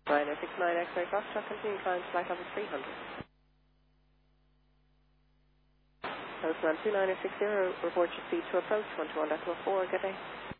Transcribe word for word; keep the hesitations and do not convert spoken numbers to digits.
Ryanair six nine X-ray Foxtrot, continue climb to flight level three hundred. Postman two nine six zero, report your speed to approach one two one point four, good day.